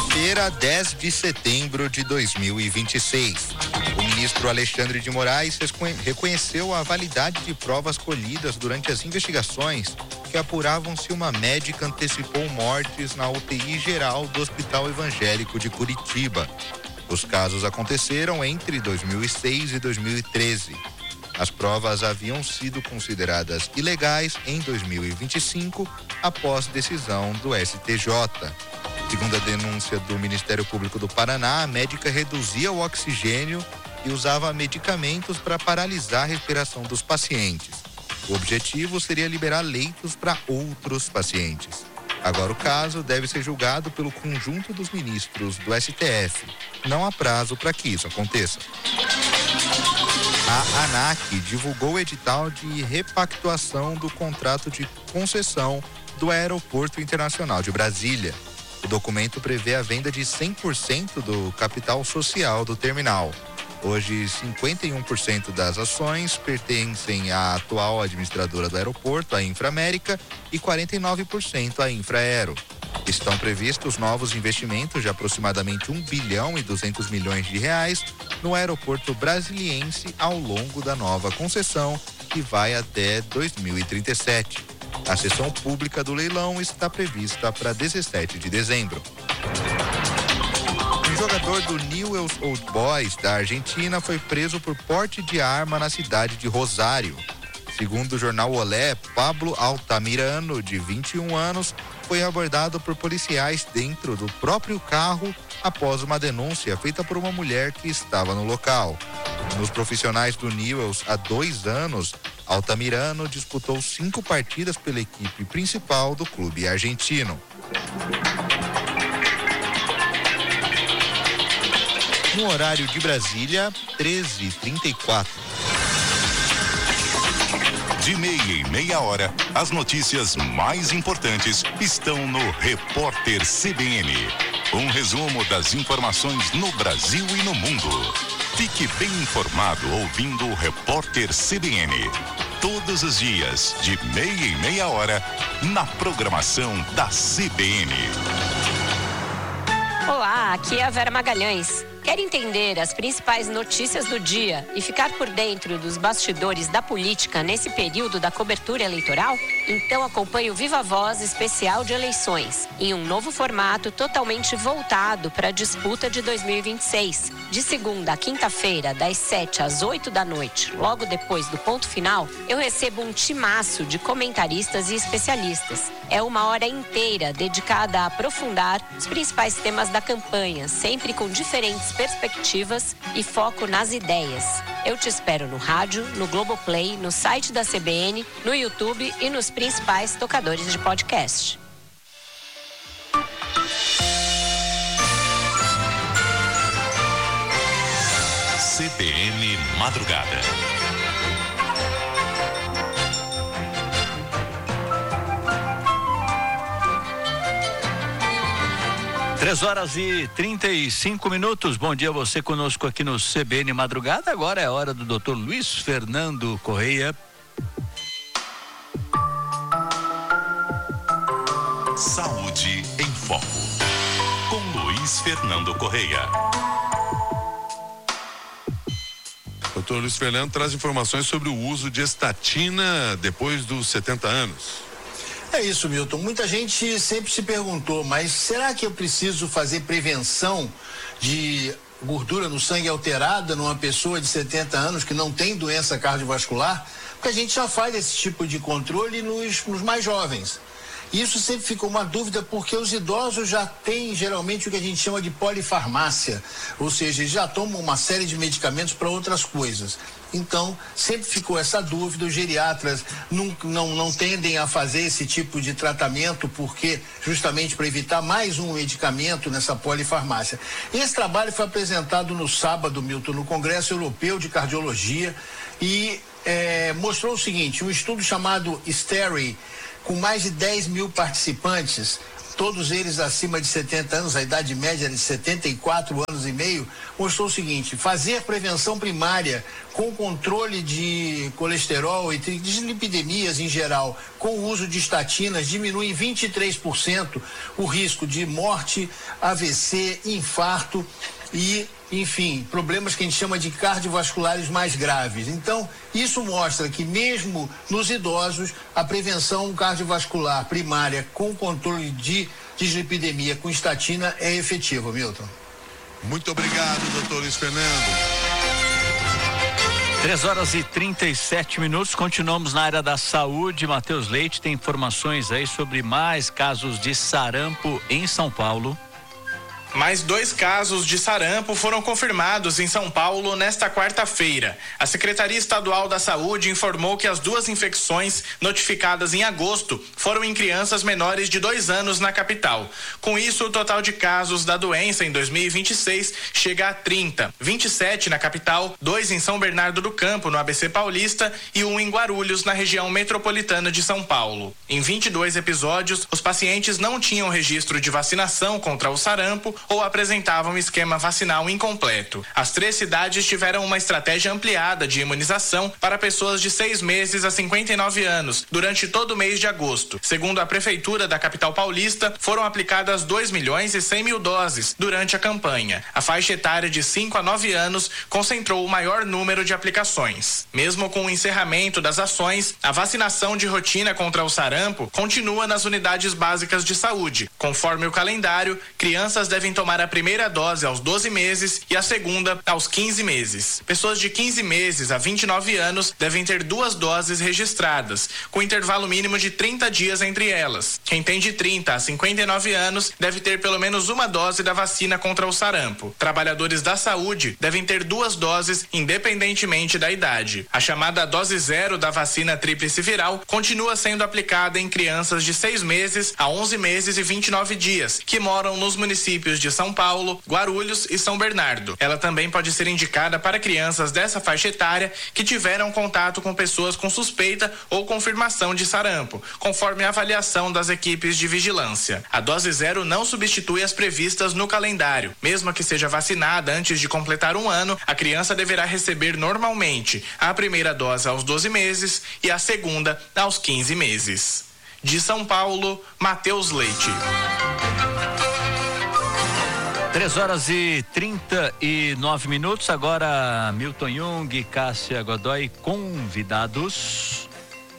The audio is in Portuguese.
Quinta-feira, 10 de setembro de 2026. O ministro Alexandre de Moraes reconheceu a validade de provas colhidas durante as investigações que apuravam se uma médica antecipou mortes na UTI geral do Hospital Evangélico de Curitiba. Os casos aconteceram entre 2006 e 2013. As provas haviam sido consideradas ilegais em 2025, após decisão do STJ. Segundo a denúncia do Ministério Público do Paraná, a médica reduzia o oxigênio e usava medicamentos para paralisar a respiração dos pacientes. O objetivo seria liberar leitos para outros pacientes. Agora o caso deve ser julgado pelo conjunto dos ministros do STF. Não há prazo para que isso aconteça. A ANAC divulgou o edital de repactuação do contrato de concessão do Aeroporto Internacional de Brasília. O documento prevê a venda de 100% do capital social do terminal. Hoje, 51% das ações pertencem à atual administradora do aeroporto, a Inframérica, e 49% à Infraero. Estão previstos novos investimentos de aproximadamente 1 bilhão e 200 milhões de reais no aeroporto brasiliense ao longo da nova concessão, que vai até 2037. A sessão pública do leilão está prevista para 17 de dezembro. Um jogador do Newell's Old Boys da Argentina foi preso por porte de arma na cidade de Rosário. Segundo o jornal Olé, Pablo Altamirano, de 21 anos, foi abordado por policiais dentro do próprio carro após uma denúncia feita por uma mulher que estava no local. Nos profissionais do Newell's há 2 anos, Altamirano disputou 5 partidas pela equipe principal do clube argentino. No horário de Brasília, 13h34. De meia em meia hora, as notícias mais importantes estão no Repórter CBN. Um resumo das informações no Brasil e no mundo. Fique bem informado ouvindo o Repórter CBN. Todos os dias, de meia em meia hora, na programação da CBN. Olá, aqui é a Vera Magalhães. Quer entender as principais notícias do dia e ficar por dentro dos bastidores da política nesse período da cobertura eleitoral? Então acompanhe o Viva Voz especial de eleições, em um novo formato totalmente voltado para a disputa de 2026. De segunda a quinta-feira, das 7 às 8 da noite, logo depois do ponto final, eu recebo um timaço de comentaristas e especialistas. É uma hora inteira dedicada a aprofundar os principais temas da campanha, sempre com diferentes perspectivas e foco nas ideias. Eu te espero no rádio, no Globoplay, no site da CBN, no YouTube e nos principais tocadores de podcast. CBN Madrugada. Três horas e 35 minutos. Bom dia a você conosco aqui no CBN Madrugada. Agora é a hora do Dr. Luiz Fernando Correia. Saúde em Foco, com Luiz Fernando Correia. Dr. Luiz Fernando traz informações sobre o uso de estatina depois dos 70 anos. É isso, Milton. Muita gente sempre se perguntou, mas será que eu preciso fazer prevenção de gordura no sangue alterada numa pessoa de 70 anos que não tem doença cardiovascular? Porque a gente já faz esse tipo de controle nos mais jovens. Isso sempre ficou uma dúvida porque os idosos já têm geralmente o que a gente chama de polifarmácia, ou seja, eles já tomam uma série de medicamentos para outras coisas. Então, sempre ficou essa dúvida, os geriatras não tendem a fazer esse tipo de tratamento porque justamente para evitar mais um medicamento nessa polifarmácia. Esse trabalho foi apresentado no sábado, Milton, no Congresso Europeu de Cardiologia e mostrou o seguinte, um estudo chamado STERI, com mais de 10 mil participantes, todos eles acima de 70 anos, a idade média de 74 anos e meio, mostrou o seguinte: fazer prevenção primária com controle de colesterol e dislipidemias em geral, com o uso de estatinas, diminui em 23% o risco de morte, AVC, infarto e, enfim, problemas que a gente chama de cardiovasculares mais graves. Então, isso mostra que mesmo nos idosos, a prevenção cardiovascular primária com controle de dislipidemia com estatina é efetiva, Milton. Muito obrigado, doutor Luiz Fernando. 3h37, continuamos na área da saúde. Matheus Leite tem informações aí sobre mais casos de sarampo em São Paulo. Mais 2 casos de sarampo foram confirmados em São Paulo nesta quarta-feira. A Secretaria Estadual da Saúde informou que as 2 infecções notificadas em agosto foram em crianças menores de 2 anos na capital. Com isso, o total de casos da doença em 2026 chega a 30. 27 na capital, 2 em São Bernardo do Campo, no ABC Paulista, e 1 em Guarulhos, na região metropolitana de São Paulo. Em 22 episódios, os pacientes não tinham registro de vacinação contra o sarampo ou apresentavam esquema vacinal incompleto. As 3 cidades tiveram uma estratégia ampliada de imunização para pessoas de 6 meses a 59 anos durante todo o mês de agosto. Segundo a Prefeitura da capital paulista, foram aplicadas 2.100.000 doses durante a campanha. A faixa etária de 5 a 9 anos concentrou o maior número de aplicações. Mesmo com o encerramento das ações, a vacinação de rotina contra o sarampo continua nas unidades básicas de saúde. Conforme o calendário, crianças devem tomar a primeira dose aos 12 meses e a segunda aos 15 meses. Pessoas de 15 meses a 29 anos devem ter 2 doses registradas, com intervalo mínimo de 30 dias entre elas. Quem tem de 30 a 59 anos deve ter pelo menos 1 dose da vacina contra o sarampo. Trabalhadores da saúde devem ter 2 doses, independentemente da idade. A chamada dose 0 da vacina tríplice viral continua sendo aplicada em crianças de 6 meses a 11 meses e 29 dias, que moram nos municípios de São Paulo, Guarulhos e São Bernardo. Ela também pode ser indicada para crianças dessa faixa etária que tiveram contato com pessoas com suspeita ou confirmação de sarampo, conforme a avaliação das equipes de vigilância. A dose 0 não substitui as previstas no calendário. Mesmo que seja vacinada antes de completar 1 ano, a criança deverá receber normalmente a primeira dose aos 12 meses e a segunda aos 15 meses. De São Paulo, Matheus Leite. 3h39, agora Milton Jung, Cássia Godoy, convidados.